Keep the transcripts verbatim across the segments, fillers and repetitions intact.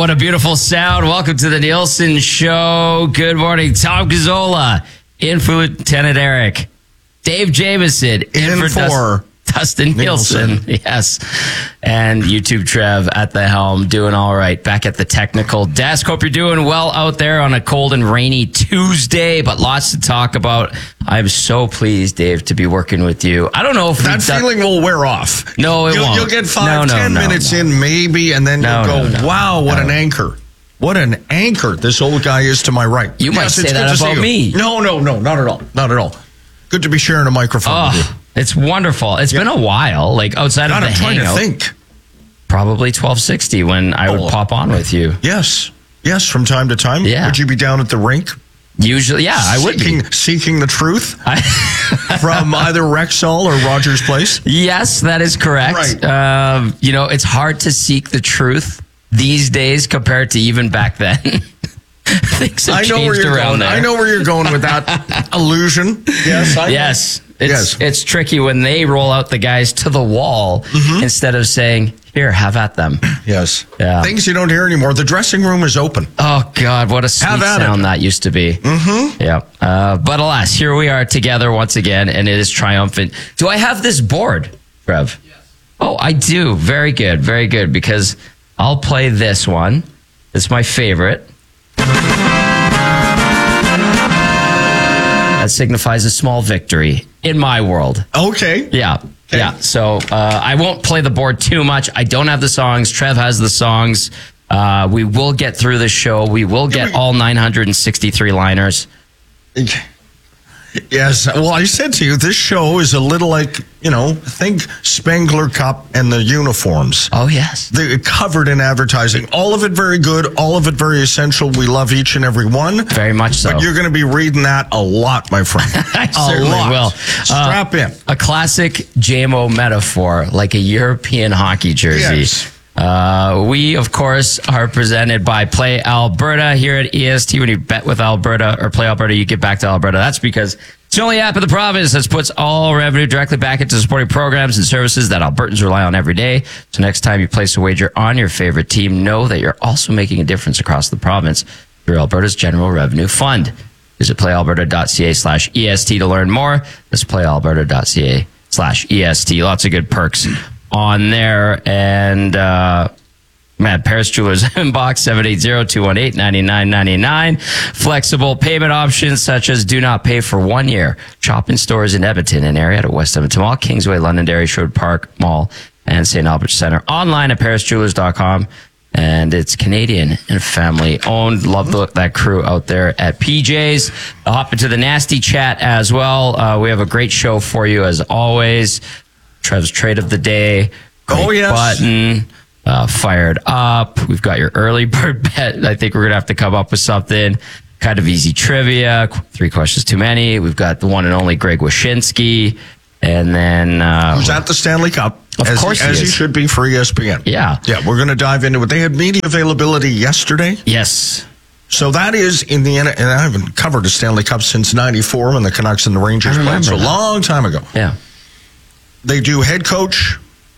what a beautiful sound. Welcome to the Nielsen Show. Good morning. Tom Gazzola, in for Lieutenant Eric. Dave Jameson, in, in for, for Dust, Dustin Nielsen. Nielsen. Yes. And YouTube Trev at the helm, doing all right. Back at the technical desk. Hope you're doing well out there on a cold and rainy Tuesday, but lots to talk about. I'm so pleased, Dave, to be working with you. I don't know if that feeling done... will wear off. No, it you'll, won't. You'll get five, no, no, ten no, minutes no. in, maybe, and then no, you'll go, no, no, wow, what no. an anchor. What an anchor this old guy is to my right. You yes, might say that about me. No, no, no, not at all. Not at all. Good to be sharing a microphone oh, with you. It's wonderful. It's yep. been a while, like outside God, of the I'm trying hangout. to think. Probably twelve sixty when I would oh, pop on with you. Yes. Yes, from time to time. Yeah. Would you be down at the rink? Usually, yeah, I would seeking, be. Seeking the truth from either Rexall or Rogers Place? Yes, that is correct. Right. Um, you know, it's hard to seek the truth these days compared to even back then. Things have I know changed where you're around going. there. I know where you're going with that illusion. Yes. I yes. It's, yes. It's tricky when they roll out the guys to the wall mm-hmm. instead of saying, here, have at them. Yes. Yeah. Things you don't hear anymore. The dressing room is open. Oh, God, what a sweet sound it. that used to be. Mm-hmm. Yeah. Uh, but alas, here we are together once again, and it is triumphant. Do I have this board, Trev? Yes. Oh, I do. Very good. Very good, because I'll play this one. It's my favorite. That signifies a small victory in my world. Okay. Yeah. Okay. Yeah. So uh, I won't play the board too much. I don't have the songs. Trev has the songs. Uh, we will get through the show. We will get we- all nine hundred sixty-three liners. Yes. Well, I said to you, this show is a little like, you know, think Spengler Cup and the uniforms. Oh, yes. They're covered in advertising. All of it very good. All of it very essential. We love each and every one. Very much so. But you're going to be reading that a lot, my friend. I a certainly lot. will. Strap uh, in. A classic J M O metaphor, like a European hockey jersey. Yes. Uh, we, of course, are presented by Play Alberta here at E S T. When you bet with Alberta or Play Alberta, you get back to Alberta. That's because it's the only app in the province that puts all revenue directly back into supporting programs and services that Albertans rely on every day. So next time you place a wager on your favorite team, know that you're also making a difference across the province through Alberta's General Revenue Fund. Visit playalberta.ca slash EST to learn more. That's playalberta.ca slash EST. Lots of good perks on there. And uh man, Paris Jewelers inbox seven eight zero, two one eight, nine nine nine nine. Flexible payment options such as do not pay for one year. Shop in stores in Edmonton and area at West Edmonton Mall, Kingsway, Londonderry, Sherwood Park Mall, and Saint Albert Center. Online at paris jewelers dot com. And it's Canadian and family owned. Love the, that crew out there at P J's. I'll hop into the nasty chat as well. Uh, we have a great show for you as always. Trev's trade of the day. Great oh, yes. Button. Uh, fired up. We've got your early bird bet. I think we're going to have to come up with something. Kind of easy trivia. Three questions too many. We've got the one and only Greg Wyshynski. And then... Uh, Who's at the Stanley Cup. Of as course he, he As is. he should be for E S P N. Yeah. Yeah, we're going to dive into it. They had media availability yesterday. Yes. So that is in the end, and I haven't covered a Stanley Cup since ninety-four when the Canucks and the Rangers played. So a long time ago. Yeah. They do head coach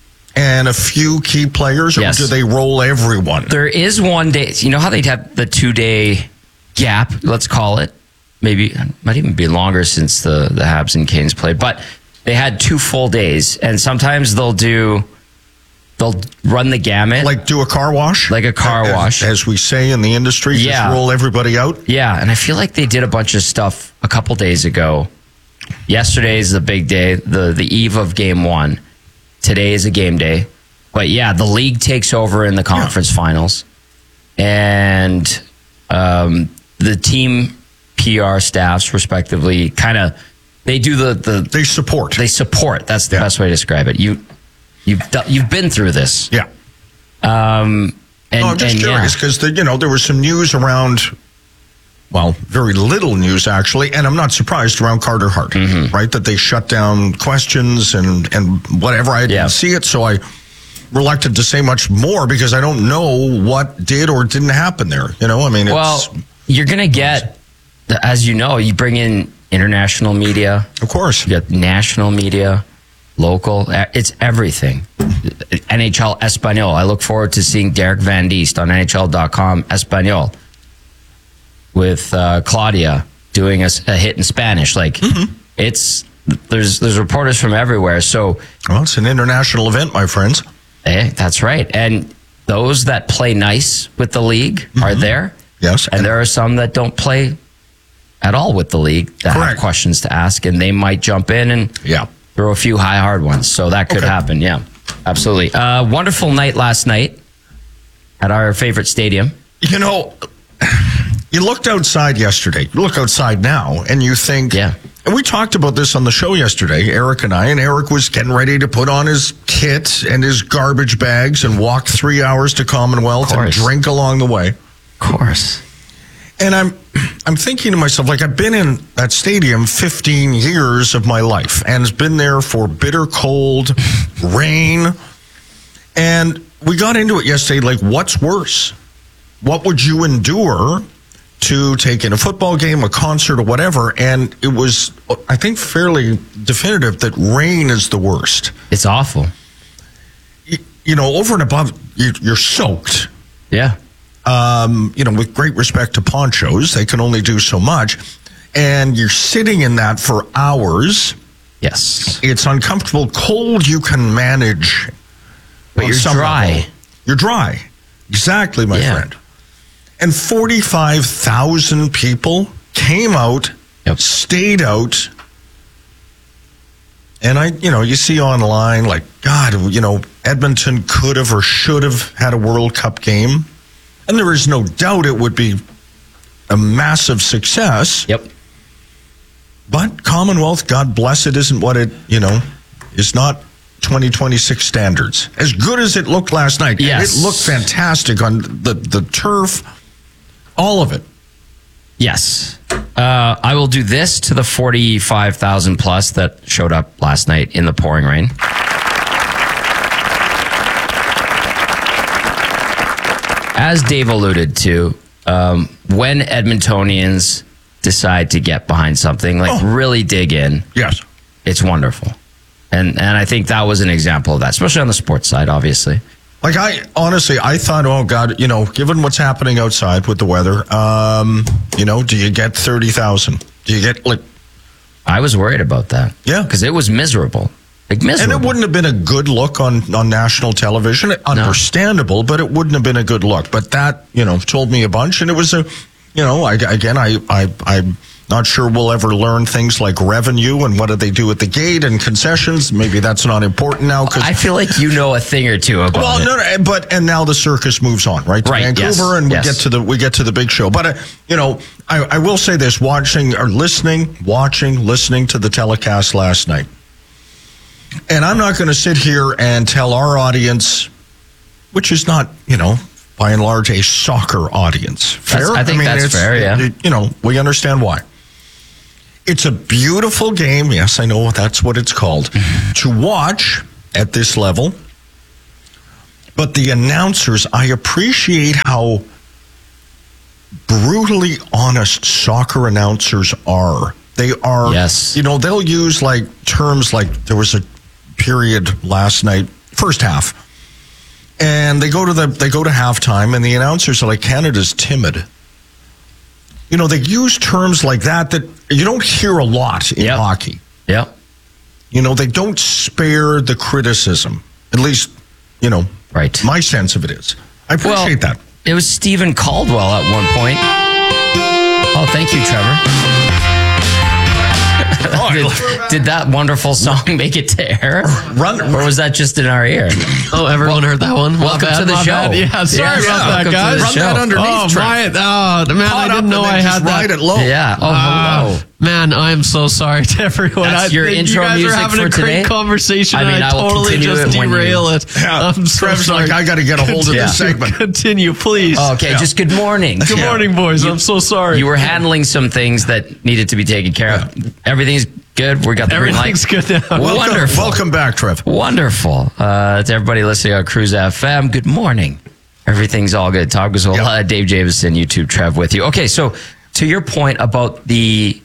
and a few key players, or yes. do they roll everyone? There is one day. You know how they'd have the two-day gap, let's call it? Maybe, it might even be longer since the, the Habs and Canes played. But they had two full days, and sometimes they'll do, they'll run the gamut. Like do a car wash? Like a car as, wash. As we say in the industry, yeah. just roll everybody out? Yeah, and I feel like they did a bunch of stuff a couple days ago. Yesterday is the big day, the, the eve of game one. Today is a game day. But yeah, the league takes over in the conference yeah. finals. And um, the team P R staffs, respectively, kind of, they do the, the... They support. They support. That's the yeah. best way to describe it. You, you've, you've been through this. Yeah. Um, and, no, I'm just and, curious, because, yeah. you know, there was some news around... Well, very little news, actually, and I'm not surprised around Carter Hart, mm-hmm. right? That they shut down questions and, and whatever. I didn't yeah. see it, so I reluctant to say much more because I don't know what did or didn't happen there. You know, I mean, well, it's... you're going to get, as you know, you bring in international media. Of course. You get national media, local. It's everything. N H L Espanol. I look forward to seeing Derek Van Diest on N H L dot com Espanol with uh, Claudia doing a, a hit in Spanish. Like mm-hmm. it's there's there's reporters from everywhere. So well, it's an international event, my friends. Hey, that's right. And those that play nice with the league mm-hmm. are there. Yes, and, and there are some that don't play at all with the league that Correct. Have questions to ask, and they might jump in and yeah. throw a few high hard ones. So that could okay. happen. Yeah, absolutely. Uh, wonderful night last night at our favorite stadium. You know, you looked outside yesterday. You look outside now, and you think, yeah. And we talked about this on the show yesterday, Eric and I, and Eric was getting ready to put on his kit and his garbage bags and walk three hours to Commonwealth and drink along the way. Of course. And I'm I'm thinking to myself, like, I've been in that stadium fifteen years of my life and has been there for bitter cold, rain. And we got into it yesterday, like, what's worse? What would you endure to take in a football game, a concert, or whatever? And it was, I think, fairly definitive that rain is the worst. It's awful. You, you know, over and above, you, you're soaked. Yeah. Um, you know, with great respect to ponchos, they can only do so much. And you're sitting in that for hours. Yes. It's uncomfortable. Cold you can manage. But you're dry. Level. You're dry. Exactly, my yeah. friend. And forty-five thousand people came out, yep. stayed out. And I, you know, you see online, like, God, you know, Edmonton could have or should have had a World Cup game. And there is no doubt it would be a massive success. Yep. But Commonwealth, God bless it, isn't what it, you know, is not twenty twenty-six standards. As good as it looked last night. Yes. It looked fantastic on the, the turf, all of it. Yes. Uh, I will do this to the forty-five thousand plus that showed up last night in the pouring rain. As Dave alluded to, um, when Edmontonians decide to get behind something, like oh. really dig in, yes, it's wonderful. And and I think that was an example of that, especially on the sports side, obviously. Like, I honestly, I thought, oh, God, you know, given what's happening outside with the weather, um, you know, do you get thirty thousand? Do you get, like... I was worried about that. Yeah. Because it was miserable. Like, miserable. And it wouldn't have been a good look on, on national television. Understandable, no. But it wouldn't have been a good look. But that, you know, told me a bunch. And it was a, you know, I, again, I, I, I'm not sure we'll ever learn things like revenue and what do they do at the gate and concessions. Maybe that's not important now. Cause, I feel like you know a thing or two about well, it. Well, no, no, but, and now the circus moves on, right? To right, Vancouver yes, and we yes. get to the, we get to the big show. But, uh, you know, I, I will say this, watching or listening, watching, listening to the telecast last night. And I'm not going to sit here and tell our audience, which is not, you know, by and large, a soccer audience. Fair? That's, I think I mean, that's fair, yeah. It, you know, we understand why. It's a beautiful game. Yes, I know that's what it's called. To watch at this level. But the announcers, I appreciate how brutally honest soccer announcers are. They are, yes. you know, they'll use like terms like there was a period last night, first half, and they go to the they go to halftime, and the announcers are like, Canada's timid. You know, they use terms like that that you don't hear a lot in yep. hockey. Yeah, you know, they don't spare the criticism. At least, you know, right. My sense of it is. I appreciate well, that. It was Stephen Caldwell at one point. Oh, thank you, Trevor. did, did that wonderful song make it to air? Run, or was that just in our ear? Oh, everyone well, heard that one? Welcome bad, to the show. Bad. Yeah, sorry yeah, about that, guys. Run show. that underneath. Oh, my, oh man, Caught I didn't know I had that. It low. Yeah. Oh, uh, hello. Man, I'm so sorry to everyone. That's I your think intro you guys music are having for a great today? conversation. I mean, and I, I will totally just it derail you... it. Yeah. I'm so Trev's sorry. like, I got to get a hold of yeah. this segment. Continue, please. Oh, okay, yeah. Just good morning. Good yeah. morning, boys. You, I'm so sorry. You were handling some things that needed to be taken care of. Yeah. Everything's good. We got the green light. Everything's good now. Welcome, Wonderful. Welcome back, Trev. Wonderful. Uh, to everybody listening on Cruise F M, good morning. Everything's all good. Todd Gazzola, yep. uh, Dave Jamieson, YouTube, Trev with you. Okay, so to your point about the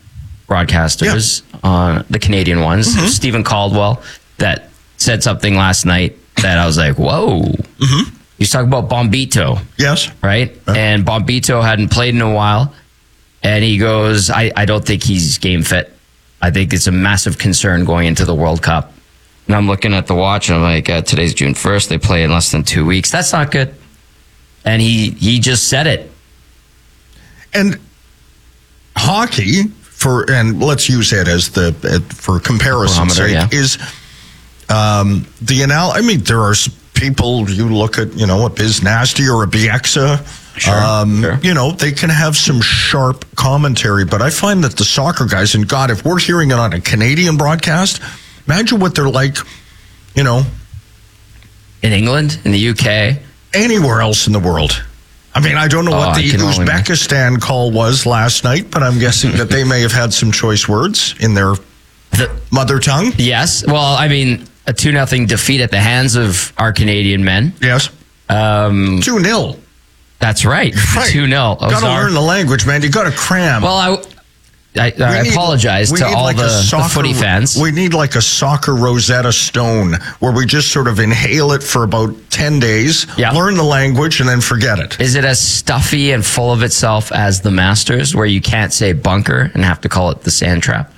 broadcasters, yep. uh, the Canadian ones, mm-hmm. Stephen Caldwell, that said something last night that I was like, whoa. Mm-hmm. He's talking about Bombito, Yes. right? Uh-huh. And Bombito hadn't played in a while. And he goes, I, I don't think he's game fit. I think it's a massive concern going into the World Cup. And I'm looking at the watch and I'm like, uh, today's June first. They play in less than two weeks. That's not good. And he, he just said it. And hockey, for and let's use it as the uh, for comparison's Barometer, sake, yeah. is um, the anal. I mean, there are s- people you look at, you know, a Biz Nasty or a Bieksa. Sure, um, sure. You know, they can have some sharp commentary, but I find that the soccer guys, and God, if we're hearing it on a Canadian broadcast, imagine what they're like, you know, In England, in the U K. anywhere else in the world. I mean, I don't know Oh, what I the can only Uzbekistan call was last night, but I'm guessing that they may have had some choice words in their The, mother tongue. yes. Well, I mean, a two nothing defeat at the hands of our Canadian men. Yes. Um, two nil. that's right. Right. two nil. Got to learn the language, man. You got to cram. Well, I, I, We I need- apologize we to need all like a the, the soccer- footy fans. We need like a soccer Rosetta Stone where we just sort of inhale it for about ten days, Yeah. learn the language, and then forget it. Is it as stuffy and full of itself as the Masters, where you can't say bunker and have to call it the sand trap?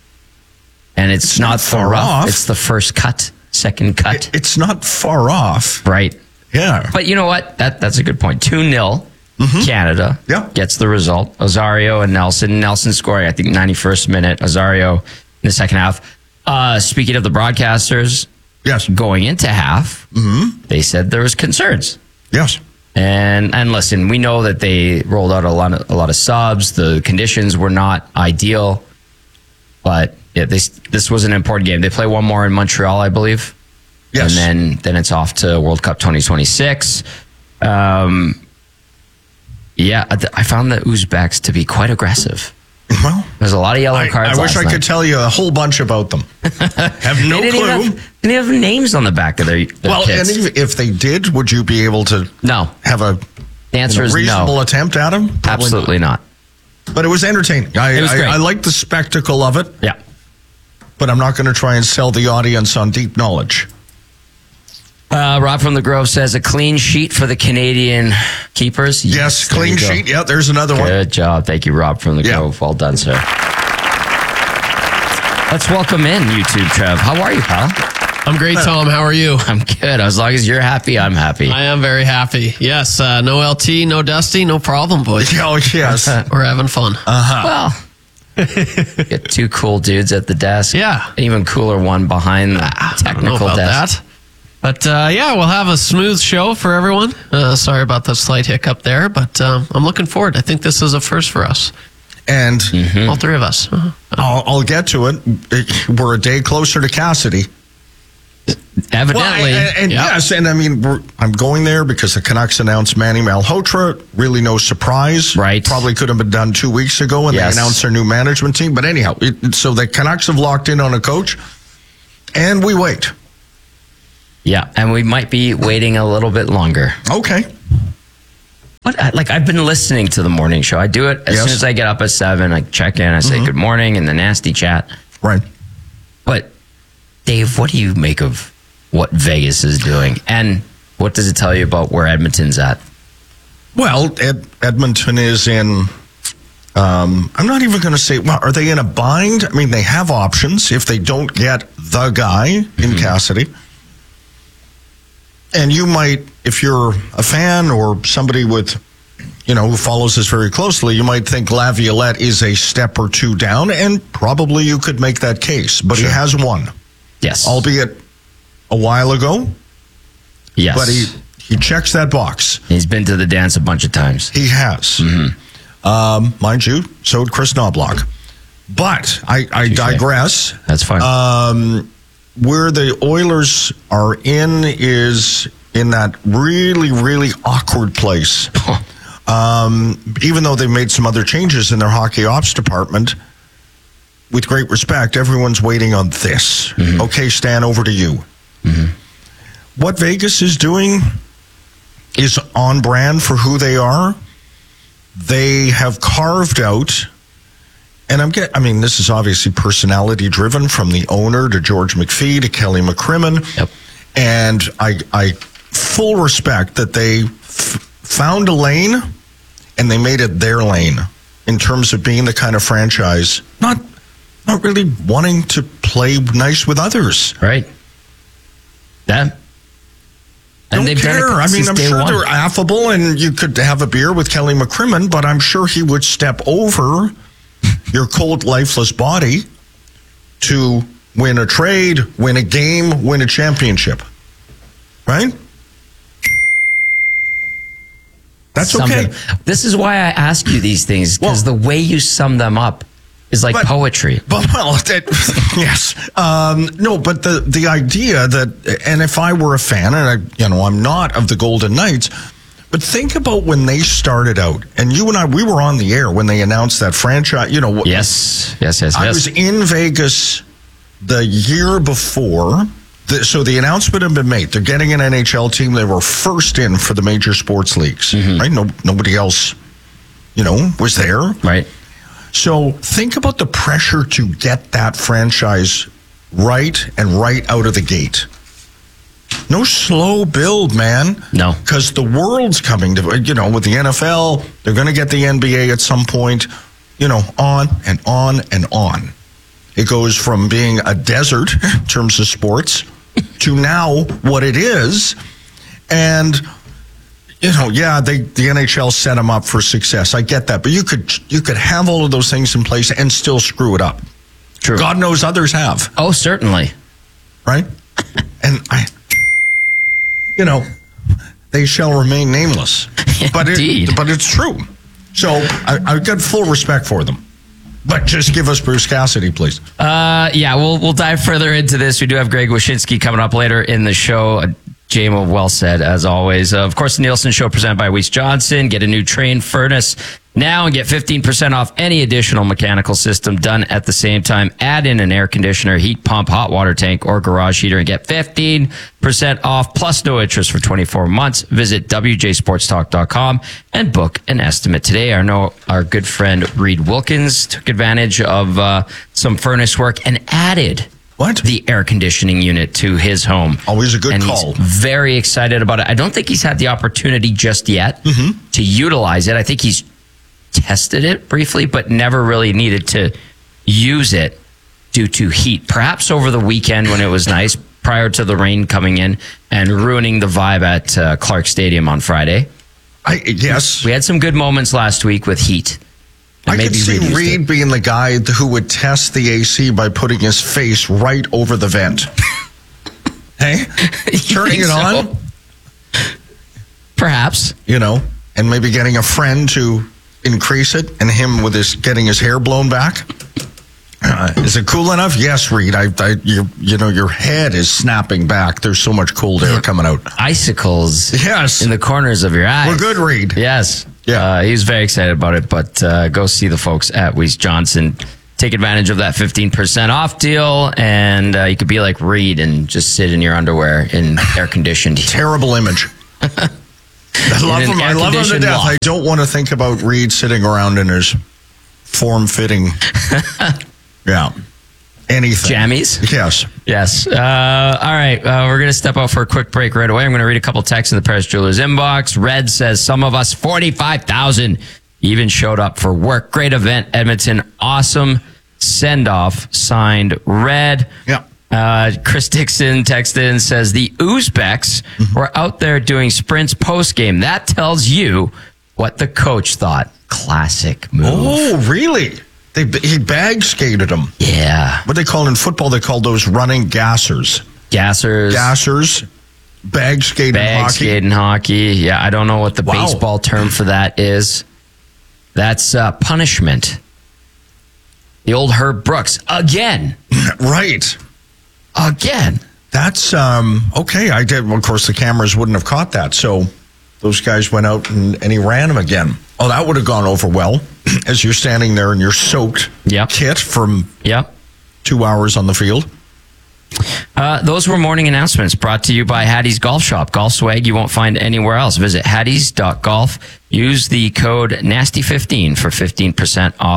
And it's, It's not, not for far rough. off. It's the first cut, second cut. It- It's not far off. right. Yeah. But you know what? That That's a good point. two nil. Canada Mm-hmm. Yeah. gets the result. Ozario and Nelson. Nelson scoring, I think, ninety-first minute. Ozario in the second half. Uh, speaking of the broadcasters, Yes. going into half, Mm-hmm. they said there was concerns. Yes. And and listen, we know that they rolled out a lot of, a lot of subs. The conditions were not ideal, but yeah, this this was an important game. They play one more in Montreal, I believe. Yes. And then then it's off to World Cup twenty twenty-six. Um, yeah, I found the Uzbeks to be quite aggressive. Well, There's a lot of yellow I, cards. I wish last I night. could tell you a whole bunch about them. Have no They didn't clue. even have, they didn't have names on the back of their, their Well, kits. and if, if they did, would you be able to No, have a the answer you know, is reasonable no. attempt at them? Probably Absolutely not. not. But it was entertaining. I, It was I, great. I like the spectacle of it, Yeah. but I'm not going to try and sell the audience on deep knowledge. Uh, Rob from the Grove says a clean sheet for the Canadian keepers. Yes, there clean you go. sheet. Yeah, there's another one. Good job. Thank you, Rob from the Yeah. Grove. Well done, sir. Let's welcome in YouTube, Trev. How are you, pal? I'm great, Tom. How are you? I'm good. As long as you're happy, I'm happy. I am very happy. Yes, uh, no L T, no Dusty, no problem, boys. Oh, yes. We're having fun. Well, get two cool dudes at the desk. Yeah. An even cooler one behind the I don't know technical about desk. that. But uh, yeah, we'll have a smooth show for everyone. Uh, sorry about the slight hiccup there, but um, I'm looking forward. I think this is a first for us, And Mm-hmm. all three of us. Uh-huh. I'll, I'll get to it. We're a day closer to Cassidy. Evidently. Well, and, and Yep. yes, and I mean, we're, I'm going there because the Canucks announced Manny Malhotra. Really, no surprise. Right. Probably could have been done two weeks ago when Yes. they announced their new management team. But anyhow, it, so the Canucks have locked in on a coach, and we wait. Yeah, and we might be waiting a little bit longer. Okay. But I- like I've been listening to the morning show. I do it as Yes. soon as I get up at seven. I check in. I say good morning in the nasty chat. Right. But Dave, what do you make of what Vegas is doing, and what does it tell you about where Edmonton's at? Well, Ed, Edmonton is in. Um, I'm not even going to say. Well, are they in a bind? I mean, they have options if they don't get the guy in Mm-hmm. Cassidy. And you might, if you're a fan or somebody with, you know, who follows this very closely, you might think Laviolette is a step or two down, and probably you could make that case. But Sure. he has won, Yes, albeit a while ago. yes, But he he checks that box. he's been to the dance a bunch of times. He has. Mm-hmm. Um, mind you, so did Chris Knobloch. But I, I Touché. digress. That's fine. Um, where the Oilers are in is in that really, really awkward place. um, even though they've made some other changes in their hockey ops department, with great respect, everyone's waiting on this. Mm-hmm. Okay, Stan, over to you. What Vegas is doing is on brand for who they are. They have carved out, and I'm get. I mean, this is obviously personality driven, from the owner to George McPhee to Kelly McCrimmon, Yep. And I, I full respect that they f- found a lane and they made it their lane in terms of being the kind of franchise, not not really wanting to play nice with others. Right. That. And Don't care. I mean, I'm sure one. They're affable, and you could have a beer with Kelly McCrimmon, but I'm sure he would step over your cold, lifeless body to win a trade, win a game, win a championship. Right? That's Something. okay. This is why I ask you these things, because well, the way you sum them up is like but, poetry. But, well, that, yes. Um, no, but the, the idea that, and if I were a fan, and I, you know, I'm not of the Golden Knights, but think about when they started out, and you and I, we were on the air when they announced that franchise, you know. Yes, yes, yes, I yes. was in Vegas the year before, the, so the announcement had been made. They're getting an N H L team. They were first in for the major sports leagues, mm-hmm. right? No, nobody else, you know, was there. Right. So think about the pressure to get that franchise right and right out of the gate. No slow build, man. No. Because the world's coming to, you know, with the N F L, they're going to get the N B A at some point, you know, on and on and on. It goes from being a desert in terms of sports to now what it is. And, you know, yeah, they, the N H L set them up for success. I get that. But you could you could have all of those things in place and still screw it up. True. God knows others have. Oh, certainly. Right? And I, you know, they shall remain nameless. But Indeed. It, but it's true. So I, I've got full respect for them. But just give us Bruce Cassidy, please. Uh, yeah, we'll we'll dive further into this. We do have Greg Wyshynski coming up later in the show. J M O, well said, as always. Uh, of course, the Nielsen Show presented by Weiss Johnson. Get a new Trane furnace now and get fifteen percent off any additional mechanical system done at the same time. Add in an air conditioner, heat pump, hot water tank, or garage heater and get fifteen percent off plus no interest for twenty-four months. Visit W J sports talk dot com and book an estimate today. I know our good friend Reed Wilkins took advantage of uh, some furnace work and added What? the air conditioning unit to his home. Always a good and call. He's very excited about it. I don't think he's had the opportunity just yet mm-hmm. to utilize it. I think he's tested it briefly, but never really needed to use it due to heat. Perhaps over the weekend when it was nice, prior to the rain coming in and ruining the vibe at uh, Clark Stadium on Friday. I, yes. We had some good moments last week with heat. I could see Reed being the guy who would test the A C by putting his face right over the vent. Hey? Turning it so? on? Perhaps. You know, and maybe getting a friend to increase it and him with his getting his hair blown back. Uh, is it cool enough? Yes, Reed. I, I, you, you know, your head is snapping back. There's so much cold air coming out. Icicles. Yes. In the corners of your eyes. We're good, Reed. Yes. Yeah. Uh, he was very excited about it, but uh, go see the folks at Weiss Johnson. Take advantage of that fifteen percent off deal, and uh, you could be like Reed and just sit in your underwear in air conditioned. Terrible image. I love him. I love him to death. Loft. I don't want to think about Reed sitting around in his form-fitting, yeah, anything. Jammies? Yes. Yes. Uh, all right. Uh, we're going to step out for a quick break right away. I'm going to read a couple texts in the Paris Jewelers inbox. Red says, some of us, forty-five thousand, even showed up for work. Great event, Edmonton. Awesome send-off. Signed, Red. Yeah. Uh, Chris Dixon texted in and says, the Uzbeks mm-hmm. were out there doing sprints post-game. That tells you what the coach thought. Classic move. Oh, really? They, he bag skated them. Yeah. What they call in football, they call those running gassers. Gassers. Gassers. Bag skating bag hockey. skating hockey. Yeah, I don't know what the wow. baseball term for that is. That's uh, punishment. The old Herb Brooks. Again. Right. Again. That's, um, okay. I did. Well, of course, the cameras wouldn't have caught that. So those guys went out and, and he ran them again. Oh, that would have gone over well as you're standing there in your soaked yep. kit from yep. two hours on the field. Uh, those were morning announcements brought to you by Hattie's Golf Shop. Golf swag you won't find anywhere else. Visit hatties dot golf. Use the code nasty fifteen for fifteen percent off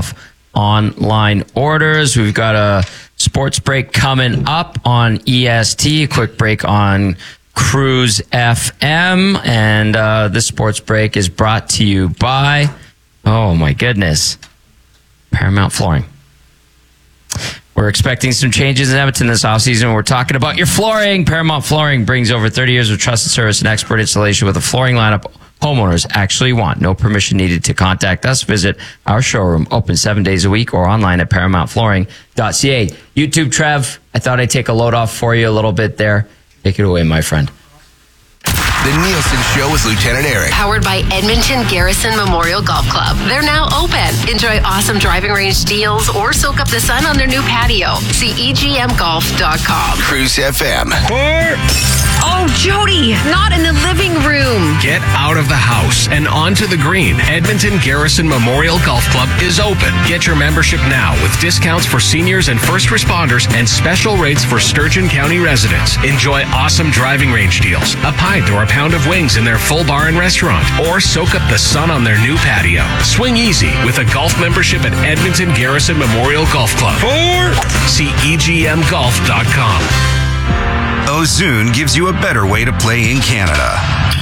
online orders. We've got a sports break coming up on E S T, a quick break on Cruise F M. And uh, this sports break is brought to you by, oh my goodness, Paramount Flooring. We're expecting some changes in Edmonton this offseason. We're talking about your flooring. Paramount Flooring brings over thirty years of trusted service and expert installation with a flooring lineup homeowners actually want. No permission needed to contact us. Visit our showroom, open seven days a week, or online at paramount flooring dot c a. YouTube, Trev, I thought I'd take a load off for you a little bit there. Take it away, my friend. The Nielsen Show with Lieutenant Eric. Powered by Edmonton Garrison Memorial Golf Club. They're now open. Enjoy awesome driving range deals or soak up the sun on their new patio. See e g m golf dot com. Cruise F M. Oh, Jody, not in the living room. Get out of the house and onto the green. Edmonton Garrison Memorial Golf Club is open. Get your membership now with discounts for seniors and first responders and special rates for Sturgeon County residents. Enjoy awesome driving range deals, a pint or a pound of wings in their full bar and restaurant, or soak up the sun on their new patio. Swing easy with a golf membership at Edmonton Garrison Memorial Golf Club. See e g m golf dot com. Ozune gives you a better way to play in Canada.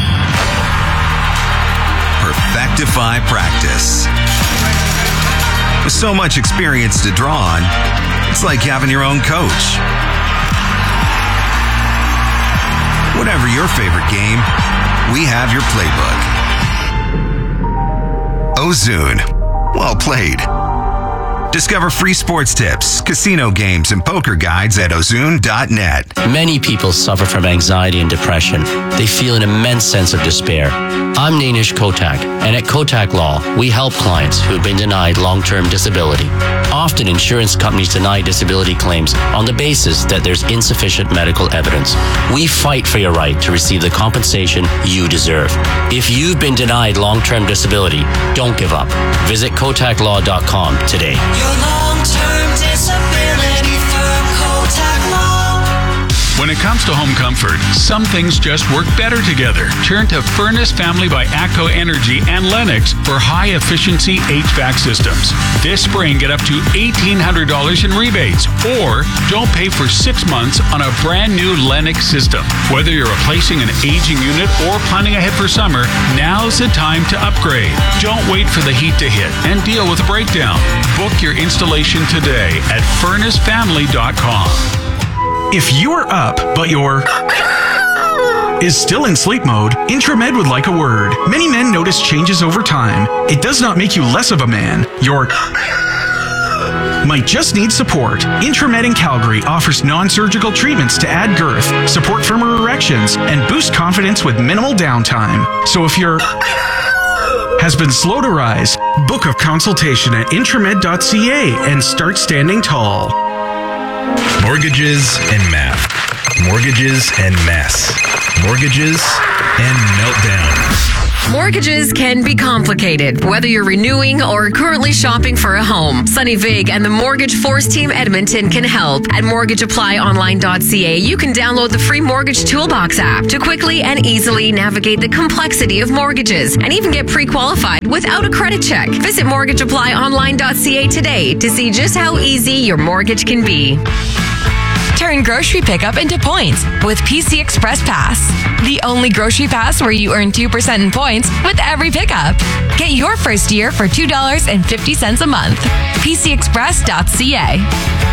Perfectify practice. With so much experience to draw on, it's like having your own coach. Whatever your favorite game, we have your playbook. Ozune. Well played. Discover free sports tips, casino games, and poker guides at ozune dot net. Many people suffer from anxiety and depression. They feel an immense sense of despair. I'm Nainish Kotak, and at Kotak Law, we help clients who have been denied long-term disability. Often, insurance companies deny disability claims on the basis that there's insufficient medical evidence. We fight for your right to receive the compensation you deserve. If you've been denied long-term disability, don't give up. Visit kotak law dot com today. Your long-term disability firm, Kotak Law. When it comes to home comfort, some things just work better together. Turn to Furnace Family by ATCO Energy and Lennox for high-efficiency H V A C systems. This spring, get up to eighteen hundred dollars in rebates, or don't pay for six months on a brand new Lennox system. Whether you're replacing an aging unit or planning ahead for summer, now's the time to upgrade. Don't wait for the heat to hit and deal with a breakdown. Book your installation today at furnace family dot com. If you're up, but you're is still in sleep mode, Intramed would like a word. Many men notice changes over time. It does not make you less of a man. You're might just need support. Intramed in Calgary offers non-surgical treatments to add girth, support firmer erections, and boost confidence with minimal downtime. So if you're has been slow to rise, book a consultation at intramed dot c a and start standing tall. Mortgages and math. Mortgages and mess. Mortgages and meltdown. Mortgages can be complicated, whether you're renewing or currently shopping for a home. Sunny Vig and the Mortgage Force Team Edmonton can help. At mortgage apply online dot c a, you can download the free Mortgage Toolbox app to quickly and easily navigate the complexity of mortgages and even get pre-qualified without a credit check. Visit mortgage apply online dot c a today to see just how easy your mortgage can be. Turn grocery pickup into points with P C Express Pass. The only grocery pass where you earn two percent in points with every pickup. Get your first year for two dollars and fifty cents a month. p c express dot c a.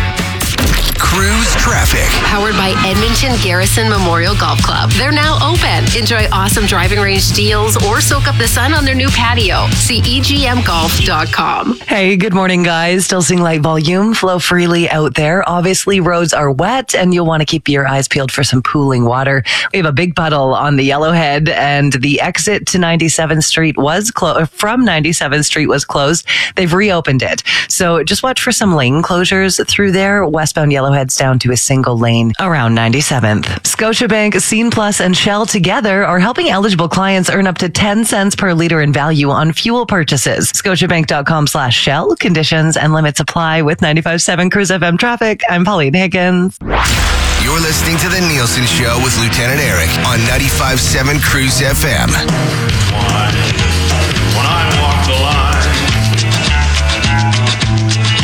Cruise traffic. Powered by Edmonton Garrison Memorial Golf Club. They're now open. Enjoy awesome driving range deals or soak up the sun on their new patio. See e g m golf dot com. Hey, good morning, guys. Still seeing light volume flow freely out there. Obviously, roads are wet, and you'll want to keep your eyes peeled for some pooling water. We have a big puddle on the Yellowhead, and the exit to ninety-seventh Street was closed. From ninety-seventh Street was closed. They've reopened it. So just watch for some lane closures through there. Westbound Yellowhead's down to a single lane around ninety-seventh. Scotiabank, Scene Plus, and Shell together are helping eligible clients earn up to ten cents per liter in value on fuel purchases. Scotiabank dot com slash Shell. Conditions and limits apply with ninety-five point seven Cruise F M traffic. I'm Pauline Higgins. You're listening to The Nielsen Show with Lieutenant Eric on ninety-five point seven Cruise F M. When I walk the line,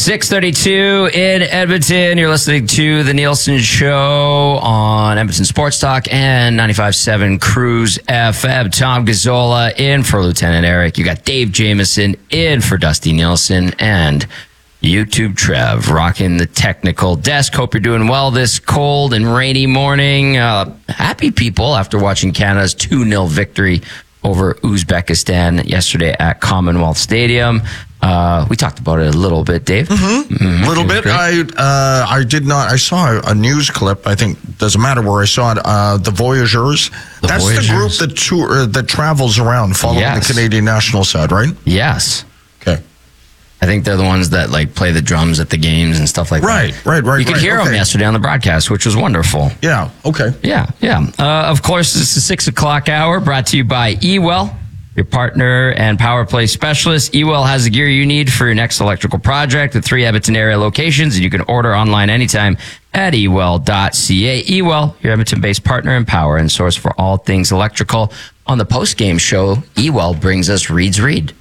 six thirty-two in Edmonton. You're listening to The Nielsen Show on Edmonton Sports Talk and ninety-five point seven Cruise F M. Tom Gazzola in for Lieutenant Eric. You got Dave Jameson in for Dusty Nielsen and YouTube Trev rocking the technical desk. Hope you're doing well this cold and rainy morning. Uh, happy people after watching Canada's two nil victory over Uzbekistan yesterday at Commonwealth Stadium. Uh, we talked about it a little bit, Dave. Mm-hmm. Mm-hmm. A little bit. I uh, I did not. I saw a, a news clip. I think doesn't matter where I saw it. Uh, the Voyageurs. The That's Voyageurs. the group that tour uh, that travels around following Yes. the Canadian national side, right? Yes. Okay. I think they're the ones that like play the drums at the games and stuff like Right, that. right, right, You could right. hear them Okay. yesterday on the broadcast, which was wonderful. Yeah. Okay. Yeah, yeah. Uh, of course, this is the six o'clock hour brought to you by eWell, your partner and power play specialist. eWell has the gear you need for your next electrical project at three Edmonton area locations, and you can order online anytime at e well dot c a. eWell, your Edmonton-based partner in power and source for all things electrical. On the post-game show, eWell brings us Reed's Read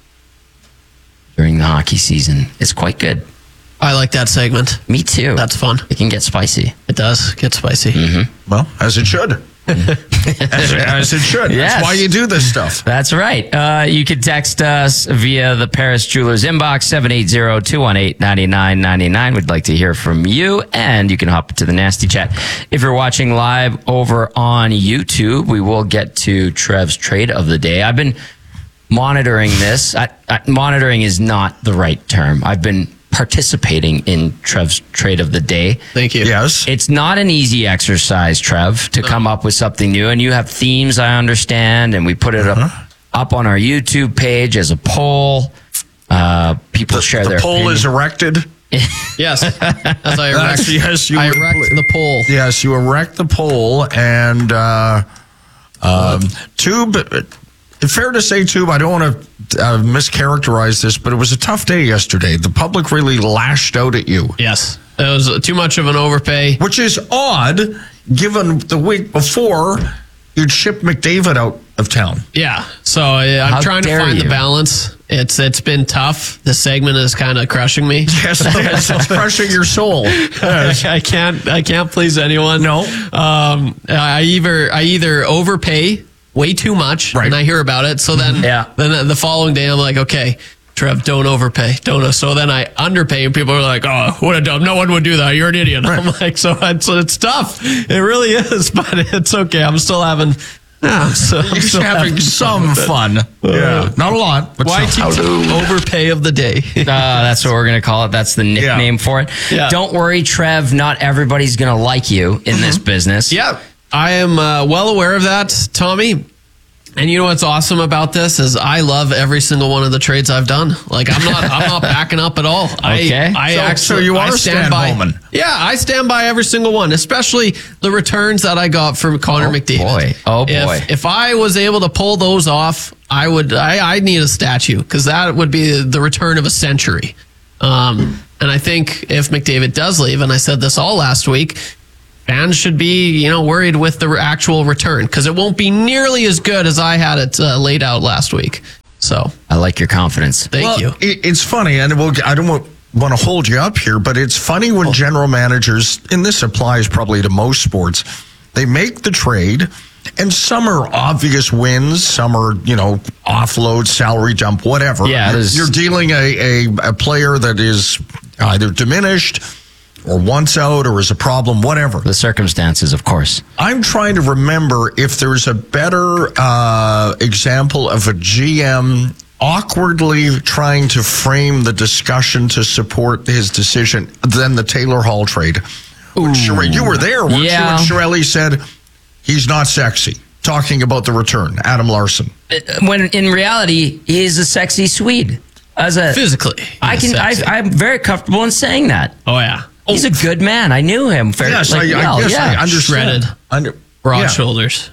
during the hockey season. It's quite good. I like that segment. Me too. That's fun. It can get spicy. It does get spicy. Mm-hmm. Well, as it should. as, as it should. Yes. That's why you do this stuff. That's right. Uh, you can text us via the Paris Jewelers inbox, seven eight zero, two one eight, nine nine nine nine. We'd like to hear from you, and you can hop into the Nasty Chat. If you're watching live over on YouTube, we will get to Trev's trade of the day. I've been monitoring this. I, I, monitoring is not the right term. I've been participating in Trev's trade of the day. Thank you. Yes. It's not an easy exercise, Trev, to come up with something new. And you have themes, I understand, and we put it Uh-huh. up, up on our YouTube page as a poll. Uh, people The, share the their poll opinion. is erected. Yes. As I erect, That's- yes, you I would- erect the pole. Yes, you erect the pole, and uh, um, Tube. Fair to say, Tube, I don't want to uh, mischaracterize this, but it was a tough day yesterday. The public really lashed out at you. Yes. It was too much of an overpay. Which is odd, given the week before you'd shipped McDavid out of town. Yeah. So uh, I'm How trying to dare find you. the balance. It's It's been tough. The segment is kind of crushing me. Yes, yes, it's crushing your soul. Yes. I can't. I can't please anyone. No. Um. I either I either overpay way too much, Right. and I hear about it. So then, Yeah. then the following day, I'm like, okay, Trev, don't overpay, don't. So then I underpay, and people are like, oh, what a dumb. No one would do that. You're an idiot. Right. I'm like, so it's, it's tough. It really is, but it's okay. I'm still having. Yeah, I'm still, I'm You're still having having some fun. Yeah, not a lot, but Y some. T T overpay of the day. Uh, that's what we're going to call it. That's the nickname for it. Yeah. Don't worry, Trev. Not everybody's going to like you in this business. Yeah, I am uh, well aware of that, Tommy. And you know what's awesome about this is I love every single one of the trades I've done. Like I'm not, I'm not backing up at all. Okay. I, I So- actually, so you I are stand by. stand-woman. Yeah, I stand by every single one, especially the returns that I got from Connor Oh, McDavid. boy. Oh, If- boy. If, I was able to pull those off, I would. I, I need a statue because that would be the return of a century. Um, and I think if McDavid does leave, and I said this all last week. Fans should be, you know, worried with the actual return because it won't be nearly as good as I had it uh, laid out last week. So, I like your confidence. thank Well, you. it- it's funny, and we'll, I don't want, want to hold you up here, but it's funny when general managers, and this applies probably to most sports, they make the trade, and some are obvious wins, some are, you know, offload, salary dump, whatever. Yeah, it is- You're dealing a, a, a player that is either diminished or wants out or is a problem, whatever. The circumstances, of course. I'm trying to remember if there's a better uh, example of a G M awkwardly trying to frame the discussion to support his decision than the Taylor Hall trade. Which, Shire- you were there, weren't Yeah. you? When Shirelli said he's not sexy, talking about the return, Adam Larson. When in reality, he is a sexy Swede. As a Physically, I he's can. I, sexy. I'm very comfortable in saying that. Oh yeah, He's a good man. I knew him very Yes, like, I, well. I guess yeah. I understand. Shredded. Under, broad yeah. shoulders.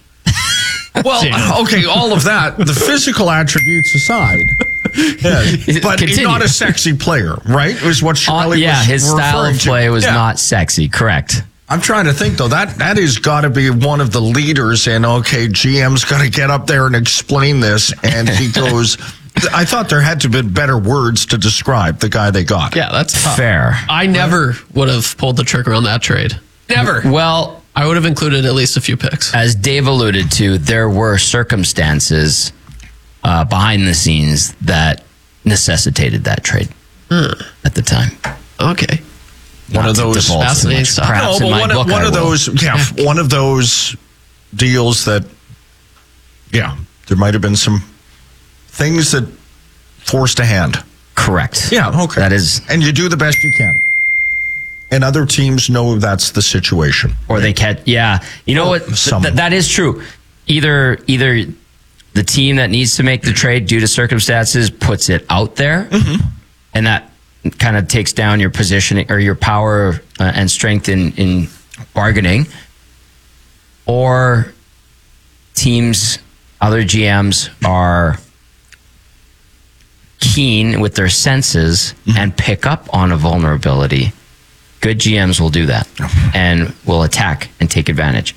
Well, okay, all of that, the physical attributes aside. Yeah, but he's Continue. not a sexy player, right? Was what Uh, Shirelli yeah, was his style referring of to. play was Yeah. not sexy. Correct. I'm trying to think though. That that has got to be one of the leaders in. Okay, G M's got to get up there and explain this, and he goes, I thought there had to have been better words to describe the guy they got. Yeah, that's tough. Fair. I never would have pulled the trigger on that trade. Never. Well, I would have included at least a few picks. as Dave alluded to, there were circumstances uh, behind the scenes that necessitated that trade at the time. Okay. One Not of to those divulge too fascinating much. stuff. Perhaps No, in but my one, book of, one I of will. those, yeah, one of those deals that, yeah, there might have been some things that forced a hand. Correct. Yeah, okay. That is, And you do the best you can. And other teams know that's the situation. or they catch. Yeah, you know what? Th- Some. th- that is true. Either either the team that needs to make the trade due to circumstances puts it out there, and that kind of takes down your positioning or your power uh, and strength in in bargaining, or teams, other G Ms are keen with their senses and pick up on a vulnerability. Good G Ms will do that and will attack and take advantage.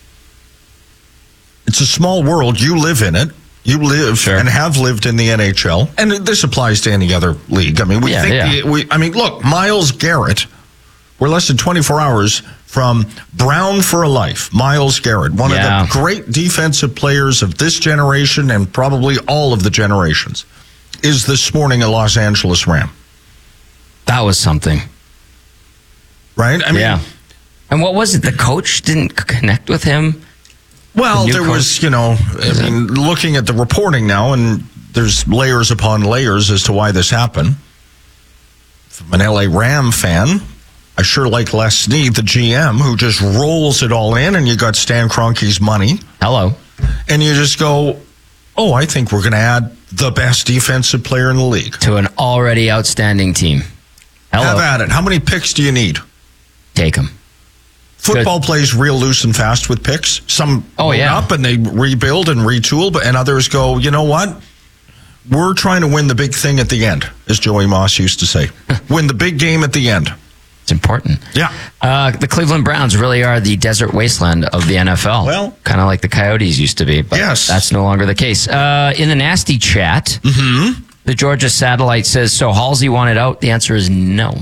It's a small world. You live in it. You live and have lived in the N H L, and this applies to any other league. I mean, we Yeah, think yeah. we. I mean, look, Myles Garrett. We're less than twenty-four hours from Brown for a Life. Myles Garrett, one Yeah. of the great defensive players of this generation and probably all of the generations, is this morning a Los Angeles Ram. That was something, right? I mean, yeah. And what was it? The coach didn't c- connect with him. Well, The new there coach- was, you know, I mean, looking at the reporting now, and there's layers upon layers as to why this happened. From an L A Ram fan, I sure like Les Snead, the G M, who just rolls it all in, and you got Stan Kroenke's money. Hello. And you just go, oh, I think we're going to add the best defensive player in the league. To an already outstanding team. Hello. Have at it. How many picks do you need? Take them. Football plays real loose and fast with picks. Some Oh, load yeah. up and they rebuild and retool, but and others go, you know what? We're trying to win the big thing at the end, as Joey Moss used to say. Win the big game at the end. It's important. Yeah. Uh, the Cleveland Browns really are the desert wasteland of the N F L. Well, kind of like the Coyotes used to be, but yes. that's no longer the case. Uh, in the nasty chat, mm-hmm. the Georgia Satellite says, so Halsey wanted out? The answer is no.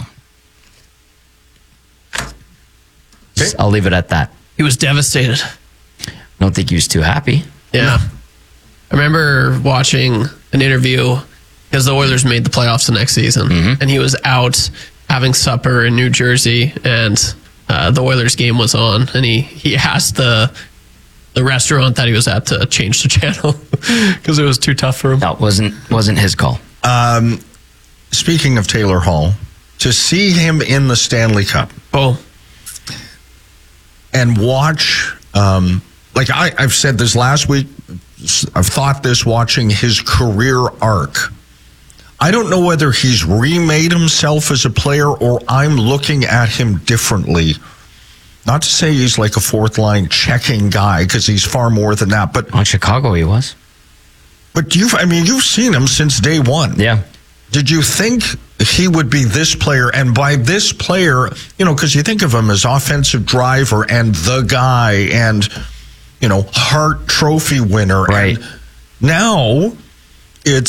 Just- I'll leave it at that. He was devastated. I don't think he was too happy. Yeah. I remember watching an interview because the Oilers made the playoffs the next season, Mm-hmm. and he was out having supper in New Jersey, and uh, the Oilers game was on, and he, he asked the the restaurant that he was at to change the channel because it was too tough for him. That wasn't wasn't his call. Um, speaking of Taylor Hall, to see him in the Stanley Cup. Oh. And watch, um, like I, I've said this last week, I've thought this watching his career arc. I don't know whether he's remade himself as a player or I'm looking at him differently. Not to say he's like a fourth line checking guy, because he's far more than that. But on Chicago, he was. But you've, I mean, you've seen him since day one. Yeah. Did you think he would be this player? And by this player, you know, because you think of him as offensive driver and the guy and, you know, Hart Trophy winner. Right. And now it's